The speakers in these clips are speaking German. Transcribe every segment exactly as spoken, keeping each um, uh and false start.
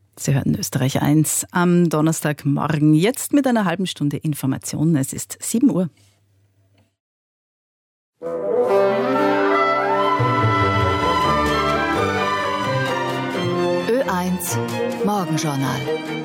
Sie hören Österreich eins am Donnerstagmorgen, jetzt mit einer halben Stunde Information. Es ist sieben Uhr. Ö eins Morgenjournal.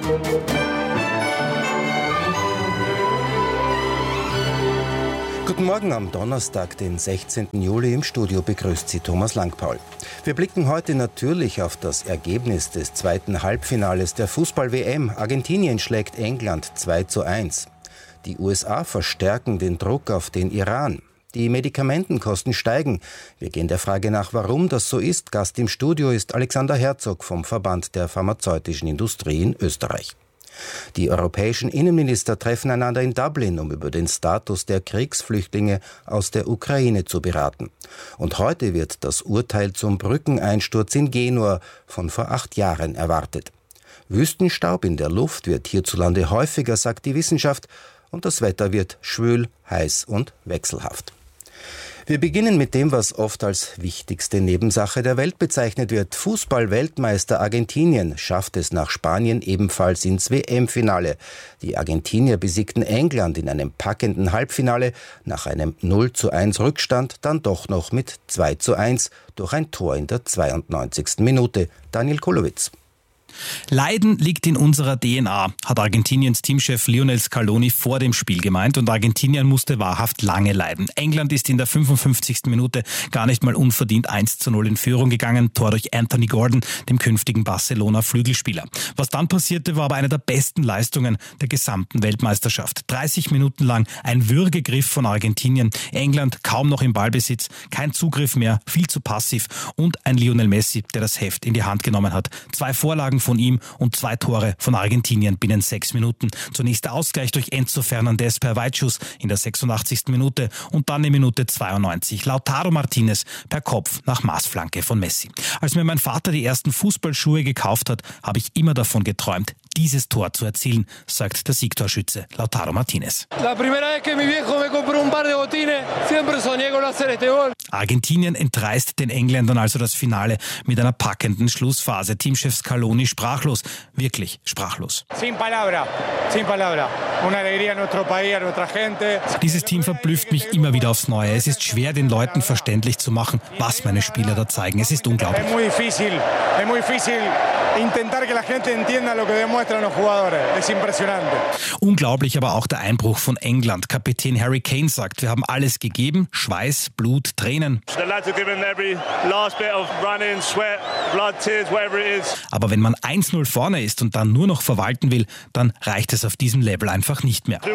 Guten Morgen am Donnerstag, den sechzehnten Juli. Im Studio begrüßt Sie Thomas Langpaul. Wir blicken heute natürlich auf das Ergebnis des zweiten Halbfinales der Fußball-W M. Argentinien schlägt England zwei zu eins. Die U S A verstärken den Druck auf den Iran. Die Medikamentenkosten steigen. Wir gehen der Frage nach, warum das so ist. Gast im Studio ist Alexander Herzog vom Verband der pharmazeutischen Industrie in Österreich. Die europäischen Innenminister treffen einander in Dublin, um über den Status der Kriegsflüchtlinge aus der Ukraine zu beraten. Und heute wird das Urteil zum Brückeneinsturz in Genua von vor acht Jahren erwartet. Wüstenstaub in der Luft wird hierzulande häufiger, sagt die Wissenschaft, und das Wetter wird schwül, heiß und wechselhaft. Wir beginnen mit dem, was oft als wichtigste Nebensache der Welt bezeichnet wird. Fußball-Weltmeister Argentinien schafft es nach Spanien ebenfalls ins W M-Finale. Die Argentinier besiegten England in einem packenden Halbfinale, nach einem null zu eins Rückstand dann doch noch mit zwei zu eins durch ein Tor in der zweiundneunzigsten Minute. Daniel Kolowitz. Leiden liegt in unserer D N A, hat Argentiniens Teamchef Lionel Scaloni vor dem Spiel gemeint, und Argentinien musste wahrhaft lange leiden. England ist in der fünfundfünfzigsten Minute gar nicht mal unverdient eins zu null in Führung gegangen, Tor durch Anthony Gordon, dem künftigen Barcelona-Flügelspieler. Was dann passierte, war aber eine der besten Leistungen der gesamten Weltmeisterschaft. dreißig Minuten lang ein Würgegriff von Argentinien, England kaum noch im Ballbesitz, kein Zugriff mehr, viel zu passiv, und ein Lionel Messi, der das Heft in die Hand genommen hat. Zwei Vorlagen von ihm und zwei Tore von Argentinien binnen sechs Minuten. Zunächst der Ausgleich durch Enzo Fernandez per Weitschuss in der sechsundachtzigsten Minute und dann in Minute zweiundneunzig Lautaro Martinez per Kopf nach Maßflanke von Messi. Als mir mein Vater die ersten Fußballschuhe gekauft hat, habe ich immer davon geträumt, dieses Tor zu erzielen, sagt der Siegtorschütze Lautaro Martinez. Argentinien entreißt den Engländern also das Finale mit einer packenden Schlussphase. Teamchef Scaloni sprachlos, wirklich sprachlos. Dieses Team verblüfft mich immer wieder aufs Neue. Es ist schwer, den Leuten verständlich zu machen, was meine Spieler da zeigen. Es ist unglaublich. Unglaublich aber auch der Einbruch von England. Kapitän Harry Kane sagt, wir haben alles gegeben, Schweiß, Blut, Tränen. Aber wenn man eins null vorne ist und dann nur noch verwalten will, dann reicht es auf diesem Level einfach nicht mehr.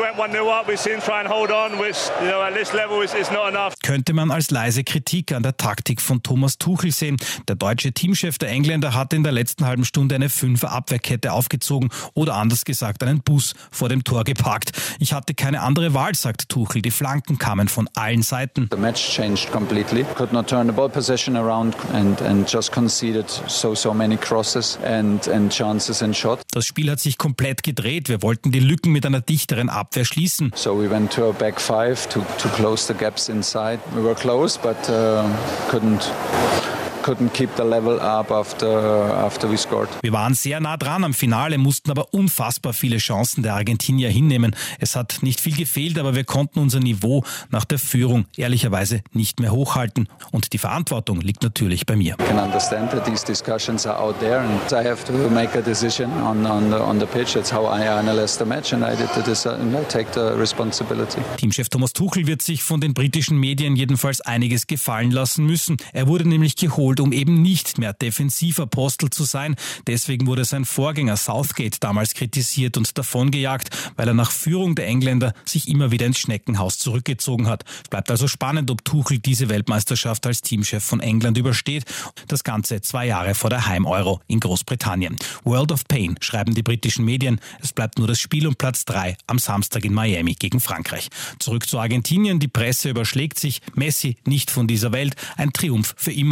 Könnte man als leise Kritik an der Taktik von Thomas Tuchel sehen. Der deutsche Teamchef der Engländer hat in der letzten halben Stunde eine Fünfer-Abwehrkette aufgezogen oder anders gesagt einen Bus vor dem Tor geparkt. Ich hatte keine andere Wahl, sagt Tuchel. Die Flanken kamen von allen Seiten. The match changed completely. Could not turn the ball possession around and and just conceded so so many crosses and and chances and shots. Das Spiel hat sich komplett gedreht. Wir wollten die Lücken mit einer dichteren Abwehr schließen. So we went to a back five to to close the gaps inside. We were close, but uh, couldn't couldn't keep the level up after after we scored. Wir waren sehr nah dran am Finale, mussten aber unfassbar viele Chancen der Argentinier hinnehmen. Es hat nicht viel gefehlt, aber wir konnten unser Niveau nach der Führung ehrlicherweise nicht mehr hochhalten. Und die Verantwortung liegt natürlich bei mir. I can understand that these discussions are out there and I have to make a decision on on the on the pitch. That's how I analyze the match and I did the decision. I take the responsibility. Teamchef Thomas Tuchel wird sich von den britischen Medien jedenfalls einiges gefallen lassen müssen. Er wurde nämlich geholt, um eben nicht mehr Defensivapostel zu sein. Deswegen wurde sein Vorgänger Southgate damals kritisiert und davongejagt, weil er nach Führung der Engländer sich immer wieder ins Schneckenhaus zurückgezogen hat. Es bleibt also spannend, ob Tuchel diese Weltmeisterschaft als Teamchef von England übersteht. Das Ganze zwei Jahre vor der Heim-Euro in Großbritannien. World of Pain, schreiben die britischen Medien. Es bleibt nur das Spiel um Platz drei am Samstag in Miami gegen Frankreich. Zurück zu Argentinien. Die Presse überschlägt sich. Messi nicht von dieser Welt. Ein Triumph für immer, auch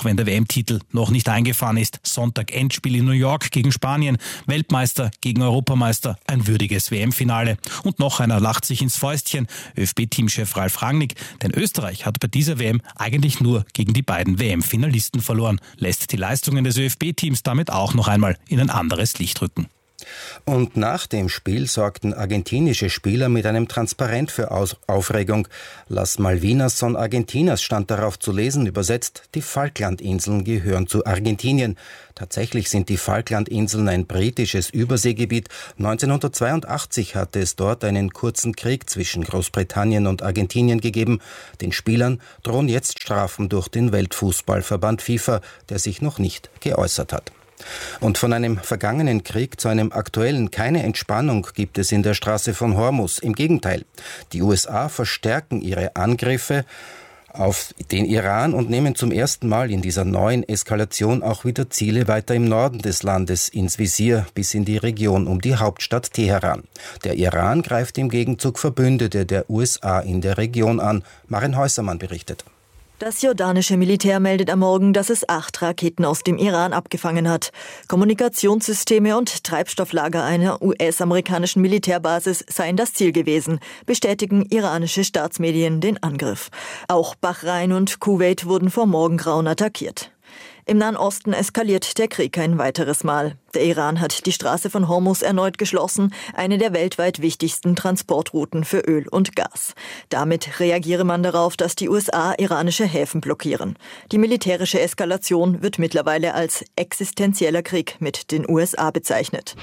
auch wenn der W M-Titel noch nicht eingefahren ist. Sonntag Endspiel in New York gegen Spanien, Weltmeister gegen Europameister, ein würdiges W M-Finale. Und noch einer lacht sich ins Fäustchen, ÖFB-Teamchef Ralf Rangnick, denn Österreich hat bei dieser W M eigentlich nur gegen die beiden W M-Finalisten verloren, lässt die Leistungen des ÖFB-Teams damit auch noch einmal in ein anderes Licht rücken. Und nach dem Spiel sorgten argentinische Spieler mit einem Transparent für Aus- Aufregung. Las Malvinas son Argentinas stand darauf zu lesen, übersetzt, die Falklandinseln gehören zu Argentinien. Tatsächlich sind die Falklandinseln ein britisches Überseegebiet. neunzehnhundertzweiundachtzig hatte es dort einen kurzen Krieg zwischen Großbritannien und Argentinien gegeben. Den Spielern drohen jetzt Strafen durch den Weltfußballverband FIFA, der sich noch nicht geäußert hat. Und von einem vergangenen Krieg zu einem aktuellen keine Entspannung gibt es in der Straße von Hormuz. Im Gegenteil, die U S A verstärken ihre Angriffe auf den Iran und nehmen zum ersten Mal in dieser neuen Eskalation auch wieder Ziele weiter im Norden des Landes ins Visier, bis in die Region um die Hauptstadt Teheran. Der Iran greift im Gegenzug Verbündete der U S A in der Region an. Maren Häusermann berichtet. Das jordanische Militär meldet am Morgen, dass es acht Raketen aus dem Iran abgefangen hat. Kommunikationssysteme und Treibstofflager einer U S-amerikanischen Militärbasis seien das Ziel gewesen, bestätigen iranische Staatsmedien den Angriff. Auch Bahrain und Kuwait wurden vor Morgengrauen attackiert. Im Nahen Osten eskaliert der Krieg ein weiteres Mal. Der Iran hat die Straße von Hormuz erneut geschlossen, eine der weltweit wichtigsten Transportrouten für Öl und Gas. Damit reagiere man darauf, dass die U S A iranische Häfen blockieren. Die militärische Eskalation wird mittlerweile als existenzieller Krieg mit den U S A bezeichnet.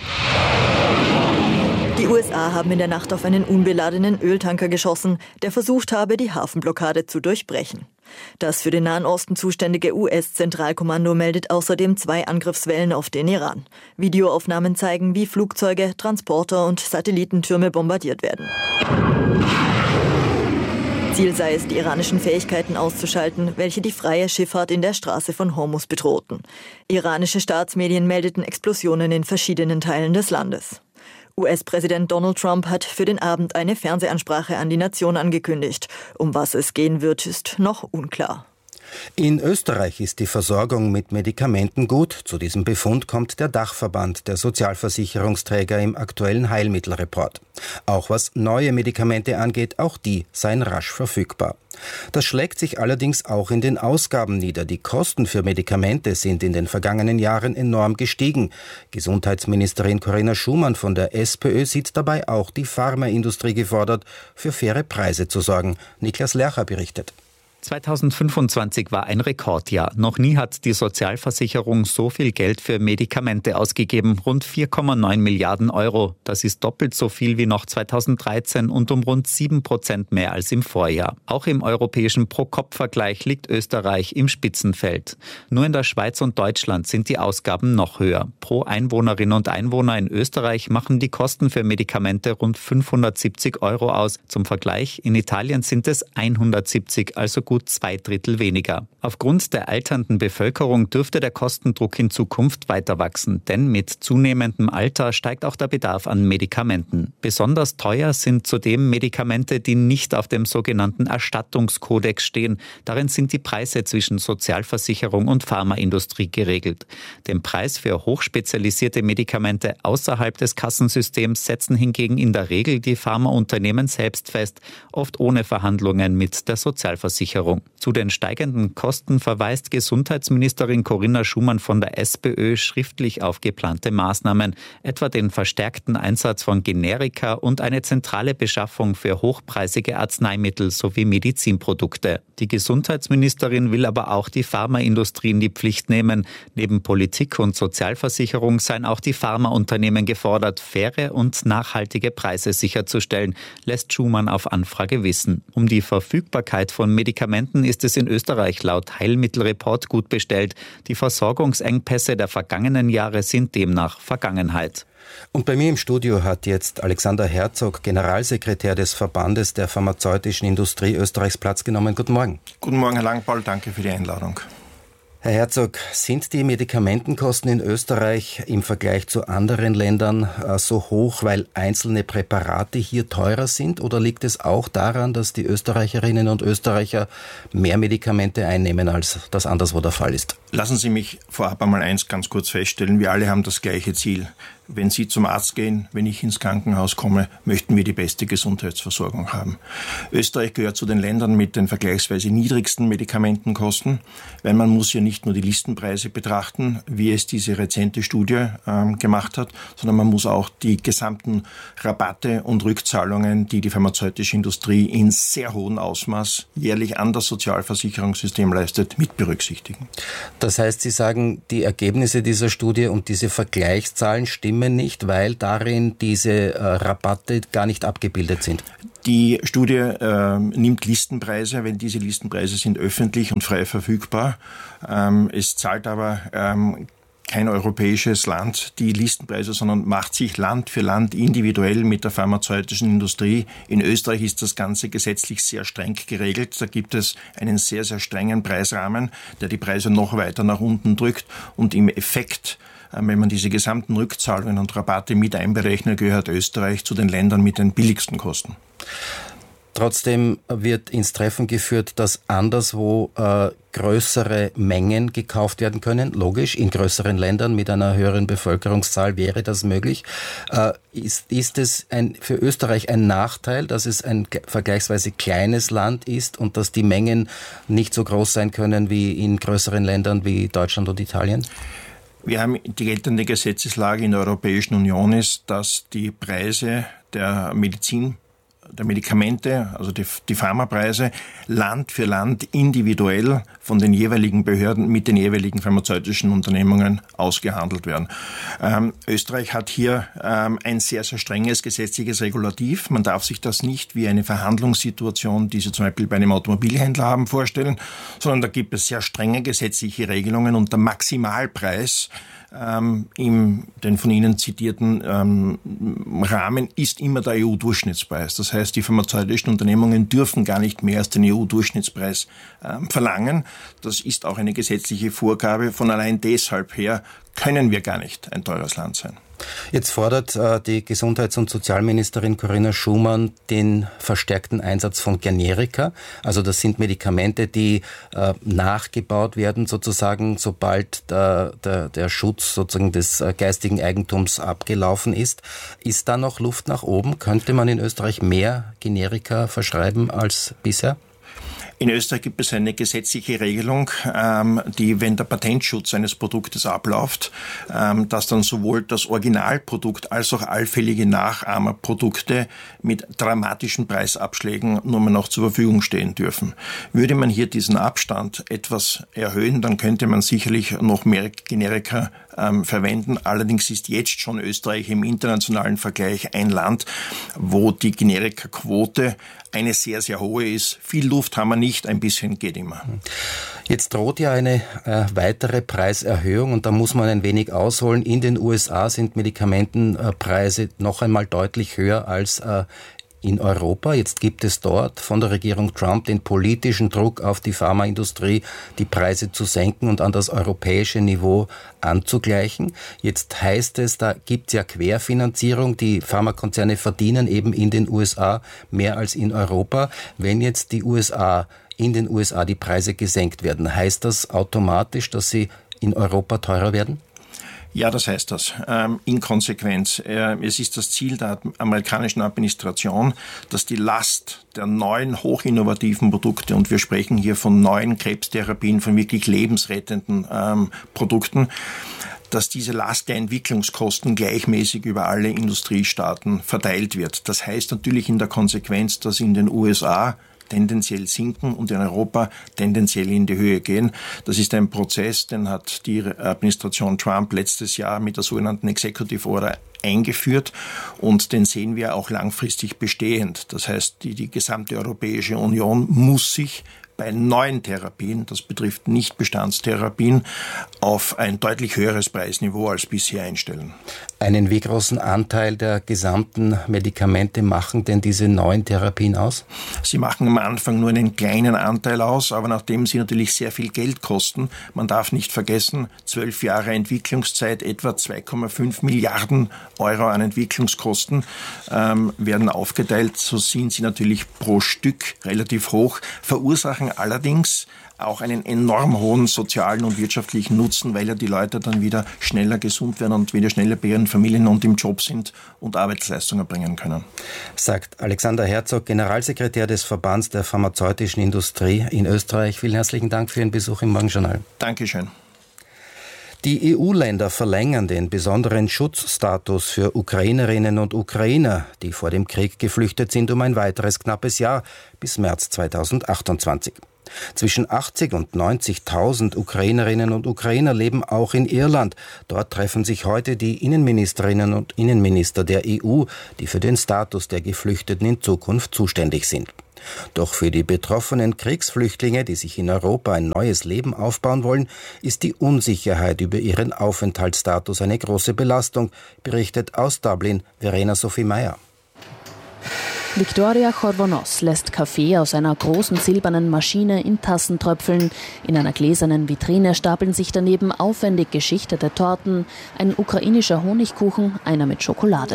Die U S A haben in der Nacht auf einen unbeladenen Öltanker geschossen, der versucht habe, die Hafenblockade zu durchbrechen. Das für den Nahen Osten zuständige U S-Zentralkommando meldet außerdem zwei Angriffswellen auf den Iran. Videoaufnahmen zeigen, wie Flugzeuge, Transporter und Satellitentürme bombardiert werden. Ziel sei es, die iranischen Fähigkeiten auszuschalten, welche die freie Schifffahrt in der Straße von Hormuz bedrohten. Iranische Staatsmedien meldeten Explosionen in verschiedenen Teilen des Landes. U S-Präsident Donald Trump hat für den Abend eine Fernsehansprache an die Nation angekündigt. Um was es gehen wird, ist noch unklar. In Österreich ist die Versorgung mit Medikamenten gut. Zu diesem Befund kommt der Dachverband der Sozialversicherungsträger im aktuellen Heilmittelreport. Auch was neue Medikamente angeht, auch die seien rasch verfügbar. Das schlägt sich allerdings auch in den Ausgaben nieder. Die Kosten für Medikamente sind in den vergangenen Jahren enorm gestiegen. Gesundheitsministerin Corinna Schumann von der SPÖ sieht dabei auch die Pharmaindustrie gefordert, für faire Preise zu sorgen. Niklas Lercher berichtet. zweitausendfünfundzwanzig war ein Rekordjahr. Noch nie hat die Sozialversicherung so viel Geld für Medikamente ausgegeben. Rund vier Komma neun Milliarden Euro. Das ist doppelt so viel wie noch zweitausenddreizehn und um rund sieben Prozent mehr als im Vorjahr. Auch im europäischen Pro-Kopf-Vergleich liegt Österreich im Spitzenfeld. Nur in der Schweiz und Deutschland sind die Ausgaben noch höher. Pro Einwohnerin und Einwohner in Österreich machen die Kosten für Medikamente rund fünfhundertsiebzig Euro aus. Zum Vergleich, in Italien sind es hundertsiebzig, also gut zwei Drittel weniger. Aufgrund der alternden Bevölkerung dürfte der Kostendruck in Zukunft weiter wachsen, denn mit zunehmendem Alter steigt auch der Bedarf an Medikamenten. Besonders teuer sind zudem Medikamente, die nicht auf dem sogenannten Erstattungskodex stehen. Darin sind die Preise zwischen Sozialversicherung und Pharmaindustrie geregelt. Den Preis für hochspezialisierte Medikamente außerhalb des Kassensystems setzen hingegen in der Regel die Pharmaunternehmen selbst fest, oft ohne Verhandlungen mit der Sozialversicherung. Zu den steigenden Kosten verweist Gesundheitsministerin Corinna Schumann von der SPÖ schriftlich auf geplante Maßnahmen, etwa den verstärkten Einsatz von Generika und eine zentrale Beschaffung für hochpreisige Arzneimittel sowie Medizinprodukte. Die Gesundheitsministerin will aber auch die Pharmaindustrie in die Pflicht nehmen. Neben Politik und Sozialversicherung seien auch die Pharmaunternehmen gefordert, faire und nachhaltige Preise sicherzustellen, lässt Schumann auf Anfrage wissen. Um die Verfügbarkeit von Medikamenten ist es in Österreich laut Heilmittelreport gut bestellt. Die Versorgungsengpässe der vergangenen Jahre sind demnach Vergangenheit. Und bei mir im Studio hat jetzt Alexander Herzog, Generalsekretär des Verbandes der pharmazeutischen Industrie Österreichs, Platz genommen. Guten Morgen. Guten Morgen, Herr Langpaul. Danke für die Einladung. Herr Herzog, sind die Medikamentenkosten in Österreich im Vergleich zu anderen Ländern äh, so hoch, weil einzelne Präparate hier teurer sind? Oder liegt es auch daran, dass die Österreicherinnen und Österreicher mehr Medikamente einnehmen, als das anderswo der Fall ist? Lassen Sie mich vorab einmal eins ganz kurz feststellen. Wir alle haben das gleiche Ziel. Wenn Sie zum Arzt gehen, wenn ich ins Krankenhaus komme, möchten wir die beste Gesundheitsversorgung haben. Österreich gehört zu den Ländern mit den vergleichsweise niedrigsten Medikamentenkosten, weil man muss ja nicht nur die Listenpreise betrachten, wie es diese rezente Studie ähm, gemacht hat, sondern man muss auch die gesamten Rabatte und Rückzahlungen, die die pharmazeutische Industrie in sehr hohem Ausmaß jährlich an das Sozialversicherungssystem leistet, mit berücksichtigen. Das heißt, Sie sagen, die Ergebnisse dieser Studie und diese Vergleichszahlen stimmen nicht, weil darin diese äh, Rabatte gar nicht abgebildet sind. Die Studie äh, nimmt Listenpreise, wenn diese Listenpreise sind öffentlich und frei verfügbar. Ähm, es zahlt aber ähm, kein europäisches Land die Listenpreise, sondern macht sich Land für Land individuell mit der pharmazeutischen Industrie. In Österreich ist das Ganze gesetzlich sehr streng geregelt. Da gibt es einen sehr, sehr strengen Preisrahmen, der die Preise noch weiter nach unten drückt und im Effekt, wenn man diese gesamten Rückzahlungen und Rabatte mit einberechnet, gehört Österreich zu den Ländern mit den billigsten Kosten. Trotzdem wird ins Treffen geführt, dass anderswo äh, größere Mengen gekauft werden können. Logisch, in größeren Ländern mit einer höheren Bevölkerungszahl wäre das möglich. Äh, ist, ist es ein, für Österreich ein Nachteil, dass es ein vergleichsweise kleines Land ist und dass die Mengen nicht so groß sein können wie in größeren Ländern wie Deutschland und Italien? Wir haben die geltende Gesetzeslage in der Europäischen Union ist, dass die Preise der Medizin, der Medikamente, also die, die Pharmapreise, Land für Land individuell von den jeweiligen Behörden mit den jeweiligen pharmazeutischen Unternehmungen ausgehandelt werden. Ähm, Österreich hat hier ähm, ein sehr, sehr strenges gesetzliches Regulativ. Man darf sich das nicht wie eine Verhandlungssituation, die Sie zum Beispiel bei einem Automobilhändler haben, vorstellen, sondern da gibt es sehr strenge gesetzliche Regelungen und der Maximalpreis Ähm, im den von Ihnen zitierten ähm, Rahmen ist immer der E U-Durchschnittspreis. Das heißt, die pharmazeutischen Unternehmungen dürfen gar nicht mehr als den E U-Durchschnittspreis ähm, verlangen. Das ist auch eine gesetzliche Vorgabe. Von allein deshalb her können wir gar nicht ein teures Land sein. Jetzt fordert äh, die Gesundheits- und Sozialministerin Corinna Schumann den verstärkten Einsatz von Generika. Also das sind Medikamente, die äh, nachgebaut werden, sozusagen, sobald der, der, der Schutz sozusagen des äh, geistigen Eigentums abgelaufen ist. Ist da noch Luft nach oben? Könnte man in Österreich mehr Generika verschreiben als bisher? In Österreich gibt es eine gesetzliche Regelung, ähm, die, wenn der Patentschutz eines Produktes abläuft, ähm, dass dann sowohl das Originalprodukt als auch allfällige Nachahmerprodukte mit dramatischen Preisabschlägen nur mehr noch zur Verfügung stehen dürfen. Würde man hier diesen Abstand etwas erhöhen, dann könnte man sicherlich noch mehr Generika ähm, verwenden. Allerdings ist jetzt schon Österreich im internationalen Vergleich ein Land, wo die Generika-Quote eine sehr, sehr hohe ist. Viel Luft haben wir nicht, ein bisschen geht immer. Jetzt droht ja eine äh, weitere Preiserhöhung und da muss man ein wenig ausholen. In den U S A sind Medikamentenpreise noch einmal deutlich höher als äh, in Europa. Jetzt gibt es dort von der Regierung Trump den politischen Druck auf die Pharmaindustrie, die Preise zu senken und an das europäische Niveau anzugleichen. Jetzt heißt es, da gibt es ja Querfinanzierung. Die Pharmakonzerne verdienen eben in den U S A mehr als in Europa. Wenn jetzt die U S A, in den U S A die Preise gesenkt werden, heißt das automatisch, dass sie in Europa teurer werden? Ja, das heißt das. Ähm, in Konsequenz. Äh, es ist das Ziel der amerikanischen Administration, dass die Last der neuen hochinnovativen Produkte, und wir sprechen hier von neuen Krebstherapien, von wirklich lebensrettenden ähm, Produkten, dass diese Last der Entwicklungskosten gleichmäßig über alle Industriestaaten verteilt wird. Das heißt natürlich in der Konsequenz, dass in den U S A tendenziell sinken und in Europa tendenziell in die Höhe gehen. Das ist ein Prozess, den hat die Administration Trump letztes Jahr mit der sogenannten Executive Order eingeführt und den sehen wir auch langfristig bestehend. Das heißt, die, die gesamte Europäische Union muss sich bei neuen Therapien, das betrifft nicht Bestandstherapien, auf ein deutlich höheres Preisniveau als bisher einstellen. Einen wie großen Anteil der gesamten Medikamente machen denn diese neuen Therapien aus? Sie machen am Anfang nur einen kleinen Anteil aus, aber nachdem sie natürlich sehr viel Geld kosten, man darf nicht vergessen, zwölf Jahre Entwicklungszeit, etwa zwei Komma fünf Milliarden Euro an Entwicklungskosten ähm, werden aufgeteilt, so sind sie natürlich pro Stück relativ hoch, verursachen allerdings auch einen enorm hohen sozialen und wirtschaftlichen Nutzen, weil ja die Leute dann wieder schneller gesund werden und wieder schneller bei ihren Familien und im Job sind und Arbeitsleistung erbringen können. Sagt Alexander Herzog, Generalsekretär des Verbands der pharmazeutischen Industrie in Österreich. Vielen herzlichen Dank für Ihren Besuch im Morgenjournal. Dankeschön. Die E U-Länder verlängern den besonderen Schutzstatus für Ukrainerinnen und Ukrainer, die vor dem Krieg geflüchtet sind, um ein weiteres knappes Jahr bis März zweitausendachtundzwanzig. Zwischen achtzig und neunzigtausend Ukrainerinnen und Ukrainer leben auch in Irland. Dort treffen sich heute die Innenministerinnen und Innenminister der E U, die für den Status der Geflüchteten in Zukunft zuständig sind. Doch für die betroffenen Kriegsflüchtlinge, die sich in Europa ein neues Leben aufbauen wollen, ist die Unsicherheit über ihren Aufenthaltsstatus eine große Belastung, berichtet aus Dublin Verena Sophie Meyer. Victoria Chorvonos lässt Kaffee aus einer großen silbernen Maschine in Tassen tröpfeln. In einer gläsernen Vitrine stapeln sich daneben aufwendig geschichtete Torten, ein ukrainischer Honigkuchen, einer mit Schokolade.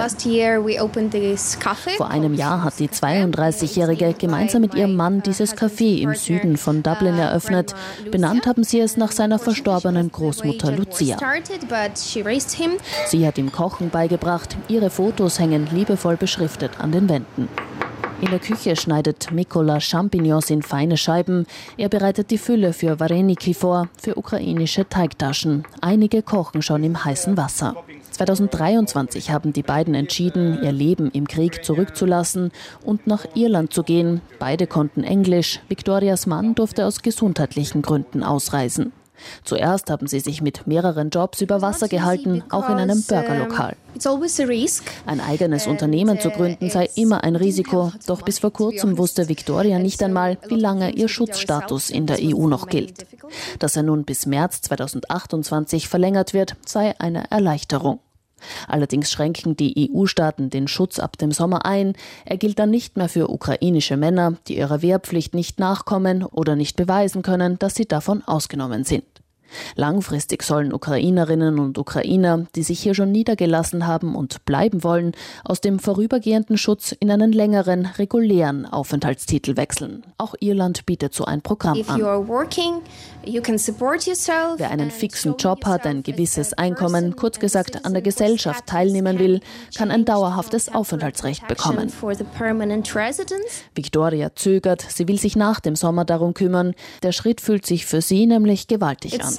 Vor einem Jahr hat die zweiunddreißigjährige gemeinsam mit ihrem Mann dieses Café im Süden von Dublin eröffnet. Benannt haben sie es nach seiner verstorbenen Großmutter Lucia. Sie hat ihm Kochen beigebracht, ihre Fotos hängen liebevoll beschriftet an den Wänden. In der Küche schneidet Mikola Champignons in feine Scheiben. Er bereitet die Fülle für Vareniki vor, für ukrainische Teigtaschen. Einige kochen schon im heißen Wasser. zweitausenddreiundzwanzig haben die beiden entschieden, ihr Leben im Krieg zurückzulassen und nach Irland zu gehen. Beide konnten Englisch. Victorias Mann durfte aus gesundheitlichen Gründen ausreisen. Zuerst haben sie sich mit mehreren Jobs über Wasser gehalten, auch in einem Burgerlokal. Ein eigenes Unternehmen zu gründen sei immer ein Risiko, doch bis vor kurzem wusste Victoria nicht einmal, wie lange ihr Schutzstatus in der E U noch gilt. Dass er nun bis März zweitausendachtundzwanzig verlängert wird, sei eine Erleichterung. Allerdings schränken die E U-Staaten den Schutz ab dem Sommer ein. Er gilt dann nicht mehr für ukrainische Männer, die ihrer Wehrpflicht nicht nachkommen oder nicht beweisen können, dass sie davon ausgenommen sind. Langfristig sollen Ukrainerinnen und Ukrainer, die sich hier schon niedergelassen haben und bleiben wollen, aus dem vorübergehenden Schutz in einen längeren, regulären Aufenthaltstitel wechseln. Auch Irland bietet so ein Programm an. Wer einen fixen Job hat, ein gewisses Einkommen, kurz gesagt an der Gesellschaft teilnehmen will, kann ein dauerhaftes Aufenthaltsrecht bekommen. Victoria zögert, sie will sich nach dem Sommer darum kümmern. Der Schritt fühlt sich für sie nämlich gewaltig an.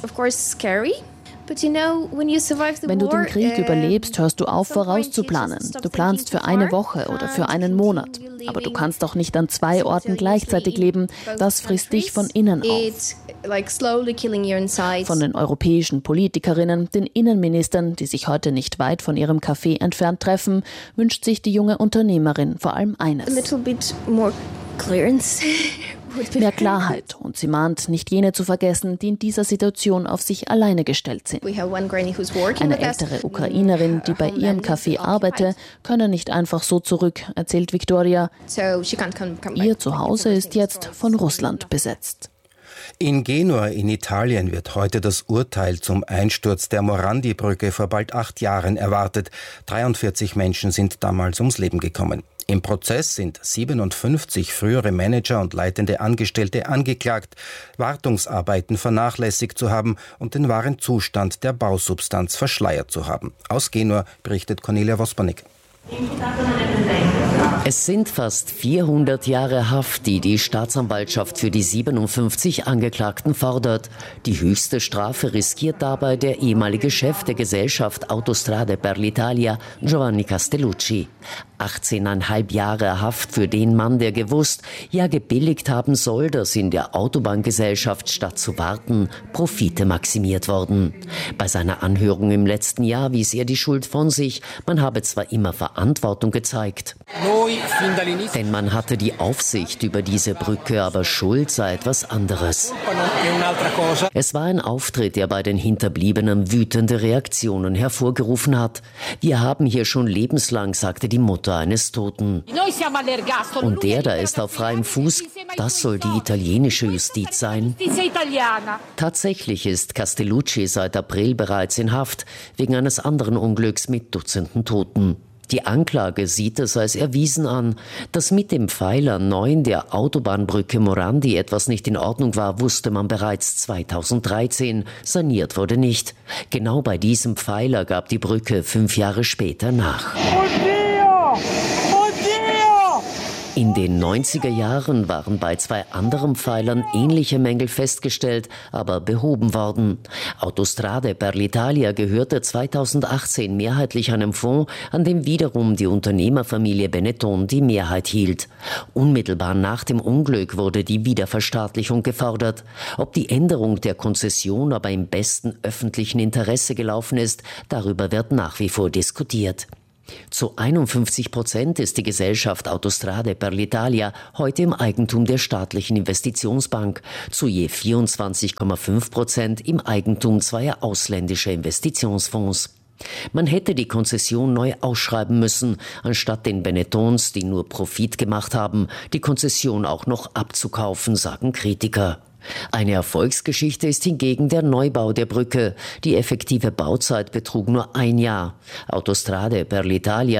Wenn du den Krieg überlebst, hörst du auf, vorauszuplanen. Du planst für eine Woche oder für einen Monat. Aber du kannst auch nicht an zwei Orten gleichzeitig leben. Das frisst dich von innen auf. Von den europäischen Politikerinnen, den Innenministern, die sich heute nicht weit von ihrem Café entfernt treffen, wünscht sich die junge Unternehmerin vor allem eines. Mehr Klarheit, und sie mahnt, nicht jene zu vergessen, die in dieser Situation auf sich alleine gestellt sind. Eine ältere Ukrainerin, die bei ihrem Café arbeite, könne nicht einfach so zurück, erzählt Victoria. Ihr Zuhause ist jetzt von Russland besetzt. In Genua in Italien wird heute das Urteil zum Einsturz der Morandi-Brücke vor bald acht Jahren erwartet. dreiundvierzig Menschen sind damals ums Leben gekommen. Im Prozess sind siebenundfünfzig frühere Manager und leitende Angestellte angeklagt, Wartungsarbeiten vernachlässigt zu haben und den wahren Zustand der Bausubstanz verschleiert zu haben. Aus Genua berichtet Cornelia Wospernick. Es sind fast vierhundert Jahre Haft, die die Staatsanwaltschaft für die siebenundfünfzig Angeklagten fordert. Die höchste Strafe riskiert dabei der ehemalige Chef der Gesellschaft Autostrade per l'Italia, Giovanni Castellucci. achtzehneinhalb Jahre Haft für den Mann, der gewusst, ja gebilligt haben soll, dass in der Autobahngesellschaft statt zu warten Profite maximiert wurden. Bei seiner Anhörung im letzten Jahr wies er die Schuld von sich. Man habe zwar immer Verantwortung gezeigt. Denn man hatte die Aufsicht über diese Brücke, aber schuld sei etwas anderes. Es war ein Auftritt, der bei den Hinterbliebenen wütende Reaktionen hervorgerufen hat. Wir haben hier schon lebenslang, sagte die Mutter eines Toten. Und der da ist auf freiem Fuß, das soll die italienische Justiz sein. Tatsächlich ist Castellucci seit April bereits in Haft, wegen eines anderen Unglücks mit Dutzenden Toten. Die Anklage sieht es als erwiesen an. Dass mit dem Pfeiler neun der Autobahnbrücke Morandi etwas nicht in Ordnung war, wusste man bereits zweitausenddreizehn. Saniert wurde nicht. Genau bei diesem Pfeiler gab die Brücke fünf Jahre später nach. In den neunziger Jahren waren bei zwei anderen Pfeilern ähnliche Mängel festgestellt, aber behoben worden. Autostrade per l'Italia gehörte zweitausendachtzehn mehrheitlich einem Fonds, an dem wiederum die Unternehmerfamilie Benetton die Mehrheit hielt. Unmittelbar nach dem Unglück wurde die Wiederverstaatlichung gefordert. Ob die Änderung der Konzession aber im besten öffentlichen Interesse gelaufen ist, darüber wird nach wie vor diskutiert. Zu einundfünfzig Prozent ist die Gesellschaft Autostrade per l'Italia heute im Eigentum der staatlichen Investitionsbank, zu je vierundzwanzig Komma fünf Prozent im Eigentum zweier ausländischer Investitionsfonds. Man hätte die Konzession neu ausschreiben müssen, anstatt den Benettons, die nur Profit gemacht haben, die Konzession auch noch abzukaufen, sagen Kritiker. Eine Erfolgsgeschichte ist hingegen der Neubau der Brücke. Die effektive Bauzeit betrug nur ein Jahr. Autostrade per l'Italia